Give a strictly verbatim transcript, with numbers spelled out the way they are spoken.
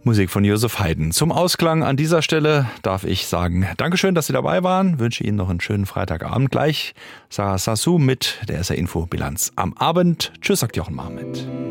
Musik von Joseph Haydn. Zum Ausklang an dieser Stelle darf ich sagen, Dankeschön, dass Sie dabei waren. Wünsche Ihnen noch einen schönen Freitagabend. Gleich Sarah Sassou mit der S R Info Bilanz am Abend. Tschüss, sagt Jochen Marmit.